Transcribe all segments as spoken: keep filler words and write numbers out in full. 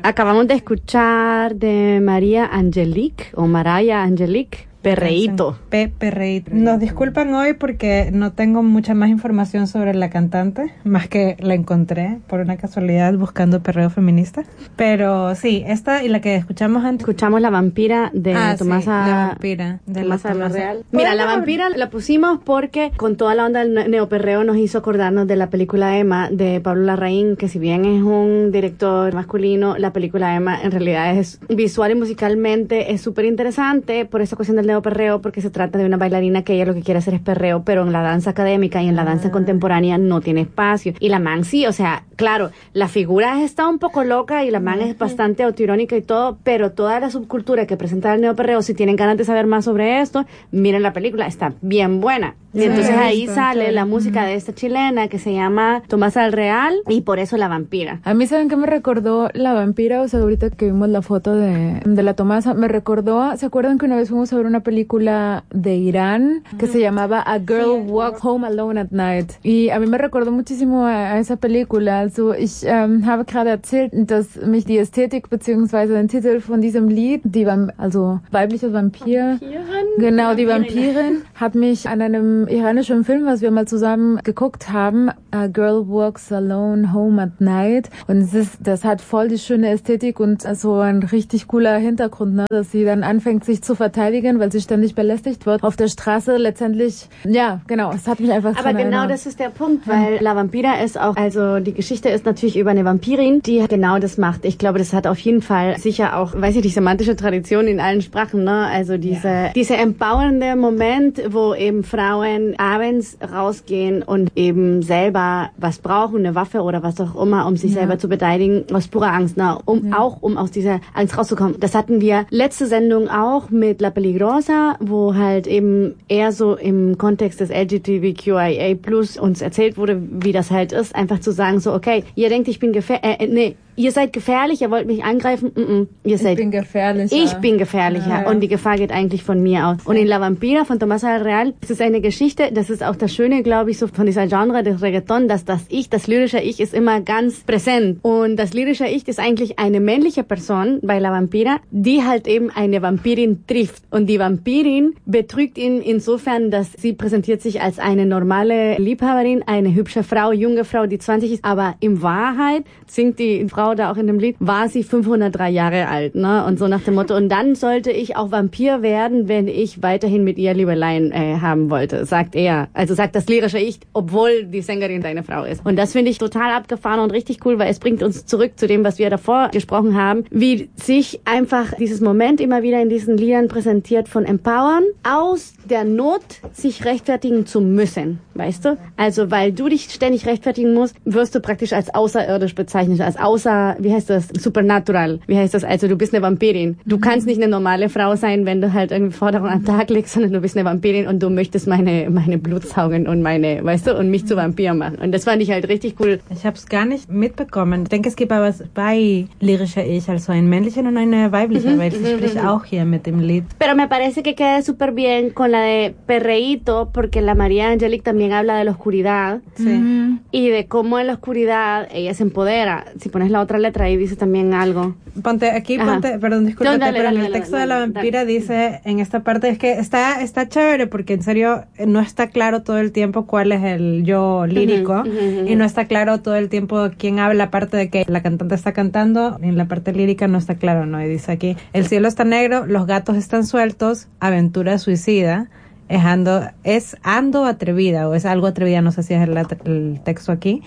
Acabamos de escuchar de María Angelique o Mariah Angelique. Perreíto. Pe Perreíto. Nos disculpan hoy porque no tengo mucha más información sobre la cantante, más que la encontré por una casualidad buscando perreo feminista. Pero sí, esta y la que escuchamos antes. Escuchamos La Vampira de ah, Tomasa. Sí, La Vampira. De Tomasa la Real. Mira, La Vampira la pusimos porque con toda la onda del neoperreo nos hizo acordarnos de la película Emma de Pablo Larraín, que si bien es un director masculino, la película Emma en realidad es visual y musicalmente es súper interesante por esa cuestión del perreo, porque se trata de una bailarina que ella lo que quiere hacer es perreo, pero en la danza académica y en la danza ah. contemporánea no tiene espacio. Y la man sí, o sea, claro, la figura está un poco loca y la man uh-huh. es bastante autoirónica y todo, pero toda la subcultura que presenta el neoperreo, si tienen ganas de saber más sobre esto, miren la película, está bien buena. Y sí, entonces ahí visto, sale claro. la música uh-huh. de esta chilena que se llama Tomasa del Real y por eso La Vampira. A mí, ¿saben qué me recordó La Vampira? O sea, ahorita que vimos la foto de, de la Tomasa, me recordó, ¿se acuerdan que una vez fuimos a ver una película de Irán que uh-huh. se llamaba A Girl sí, Walks Home Alone at Night? Y a mí me recordó muchísimo a, a esa película. Also, ich ähm, habe gerade erzählt, dass mich die Ästhetik beziehungsweise den Titel von diesem Lied, die Vam- also weibliches Vampir, Vampirin? genau, die Vampirin, hat mich an einem iranischen Film, was wir mal zusammen geguckt haben, A Girl Walks Alone Home at Night. Und es ist, das hat voll die schöne Ästhetik und so ein richtig cooler Hintergrund, ne? Dass sie dann anfängt, sich zu verteidigen, weil sie ständig belästigt wird auf der Straße. Letztendlich, ja, genau, es hat mich einfach Aber genau erinnert. Das ist der Punkt, weil La Vampira ist auch, also die Geschichte ist natürlich über eine Vampirin, die genau das macht. Ich glaube, das hat auf jeden Fall sicher auch, weiß ich, die semantische Tradition in allen Sprachen, ne? Also diese, ja. dieser empowernde Moment, wo eben Frauen abends rausgehen und eben selber was brauchen, eine Waffe oder was auch immer, um sich ja. selber zu beteiligen, aus purer Angst, ne? Um ja. auch, um aus dieser Angst rauszukommen. Das hatten wir letzte Sendung auch mit La Peligrosa, wo halt eben eher so im Kontext des L G B T Q I A plus uns erzählt wurde, wie das halt ist, einfach zu sagen so, okay, ihr denkt, ich bin gefährlich, äh, nee, ihr seid gefährlich, ihr wollt mich angreifen, mm-mm, ihr seid, ich bin gefährlicher. Ich bin gefährlicher ja, ja. und die Gefahr geht eigentlich von mir aus. Und in La Vampira von Tomasa del Real, das ist eine Geschichte, das ist auch das Schöne, glaube ich, so von dieser Genre des Reggaeton, dass das Ich, das lyrische Ich ist immer ganz präsent. Und das lyrische Ich ist eigentlich eine männliche Person bei La Vampira, die halt eben eine Vampirin trifft. Und die Vampirin betrügt ihn insofern, dass sie präsentiert sich als eine normale Liebhaberin, eine hübsche Frau, junge Frau, die zwanzig ist, aber in Wahrheit singt die Frau da auch in dem Lied, war sie fünfhundertdrei Jahre alt, ne? Und so nach dem Motto, und dann sollte ich auch Vampir werden, wenn ich weiterhin mit ihr Liebeleien äh, haben wollte, sagt er. Also sagt das lyrische Ich, obwohl die Sängerin seine Frau ist. Und das finde ich total abgefahren und richtig cool, weil es bringt uns zurück zu dem, was wir davor gesprochen haben, wie sich einfach dieses Moment immer wieder in diesen Liedern präsentiert von Empowern, aus der Not sich rechtfertigen zu müssen, weißt du? Also, weil du dich ständig rechtfertigen musst, wirst du praktisch als außerirdisch bezeichnet, als außer, wie heißt das, supernatural, wie heißt das, also du bist eine Vampirin. Du kannst nicht eine normale Frau sein, wenn du halt irgendwie Forderungen am Tag legst, sondern du bist eine Vampirin und du möchtest meine, meine Blut saugen und meine, weißt du, und mich zu Vampir machen. Und das fand ich halt richtig cool. Ich habe es gar nicht mitbekommen. Ich denke, es gibt aber bei lyrischer Ich, also ein männlichen und eine weibliche, mhm, weil sie mhm, spricht mhm. auch hier mit dem Lied. Pero me parece que queda súper bien con la de Perreíto, porque la María Angelique también habla de la oscuridad sí. y de cómo en la oscuridad ella se empodera. Si pones la otra letra ahí dice también algo. Ponte aquí, Ajá. ponte, perdón, discúlpate, no, dale, pero dale, en el texto dale, de la vampira dale. dice en esta parte, es que está está chévere porque en serio no está claro todo el tiempo cuál es el yo lírico uh-huh, uh-huh, uh-huh. y no está claro todo el tiempo quién habla, aparte de que la cantante está cantando, en la parte lírica no está claro, ¿no? Y dice aquí, el cielo está negro, los gatos están sueltos, aventura suicida, es ando, es ando atrevida o es algo atrevida, no sé si es el, el texto aquí,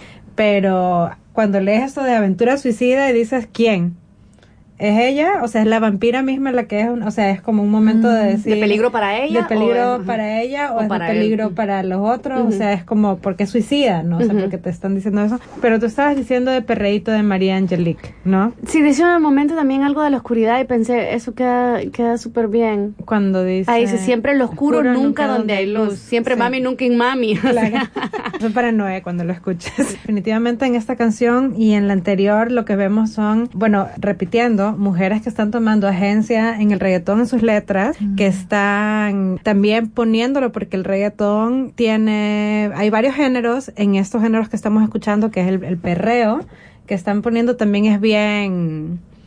pero cuando lees esto de aventura suicida y dices ¿quién? ¿Es ella? O sea, es la vampira misma la que es, un, o sea, es como un momento de decir... ¿De peligro para ella? ¿De peligro o para ella o, o es para de peligro él? para los otros? Uh-huh. O sea, es como, porque suicida, ¿no? O sea, uh-huh. porque te están diciendo eso. Pero tú estabas diciendo de Perreíto de María Angelique, ¿no? Sí, dice en el momento también algo de la oscuridad y pensé, eso queda queda súper bien. Cuando dice... Ahí dice, siempre en lo oscuro, oscuro nunca, nunca donde hay luz. luz. Siempre sí. mami, nunca en mami. Claro. Eso es para Noé cuando lo escuches. Definitivamente en esta canción y en la anterior lo que vemos son, bueno, repitiendo, mujeres que están tomando agencia en el reggaetón en sus letras, mm. que están también poniéndolo porque el reggaetón tiene, hay varios géneros, en estos géneros que estamos escuchando, que es el, el perreo, que están poniendo también es bien,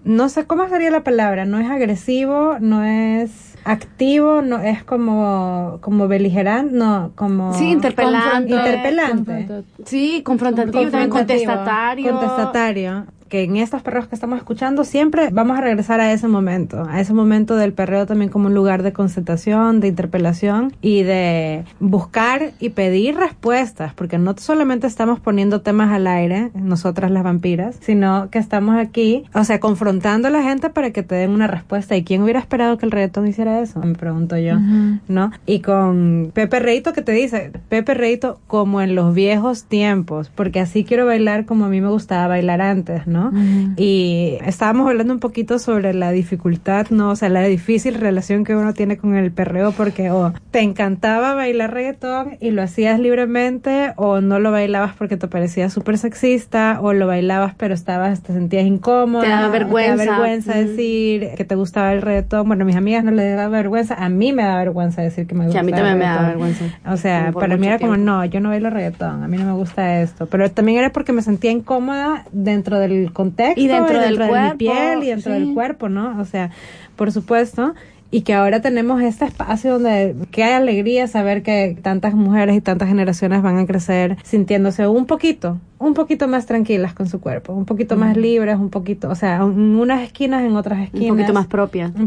no sé cómo sería la palabra, no es agresivo, no es activo, no es como como beligerante, no, como sí, interpelante, interpelante. Confronta- sí, confrontativo, también contestatario. Contestatario. Que en estos perreos que estamos escuchando siempre vamos a regresar a ese momento, a ese momento del perreo también como un lugar de concentración, de interpelación y de buscar y pedir respuestas, porque no solamente estamos poniendo temas al aire, nosotras las vampiras, sino que estamos aquí, o sea, confrontando a la gente para que te den una respuesta. ¿Y quién hubiera esperado que el reggaetón hiciera eso? Me pregunto yo, uh-huh. ¿no? Y con Pepe Reito, que te dice, Pepe Reito como en los viejos tiempos, porque así quiero bailar como a mí me gustaba bailar antes, ¿no? Uh-huh. Y estábamos hablando un poquito sobre la dificultad, ¿no? O sea, la difícil relación que uno tiene con el perreo, porque o oh, te encantaba bailar reggaetón y lo hacías libremente, o no lo bailabas porque te parecía súper sexista, o lo bailabas pero estabas, te sentías incómoda, te daba vergüenza, te daba vergüenza uh-huh. decir que te gustaba el reggaetón. Bueno, a mis amigas no les daba vergüenza, a mí me da vergüenza decir que me gustaba. Sí, a mí también me da vergüenza. O sea, para mí era tiempo. como, no, yo no bailo reggaetón, a mí no me gusta esto, pero también era porque me sentía incómoda dentro del contexto y dentro, y dentro del de cuerpo, mi piel y dentro sí. del cuerpo, ¿no? O sea, por supuesto. Y que ahora tenemos este espacio donde qué alegría saber que tantas mujeres y tantas generaciones van a crecer sintiéndose un poquito, un poquito más tranquilas con su cuerpo, un poquito mm. más libres, un poquito, o sea, en unas esquinas, en otras esquinas. Un poquito más propias.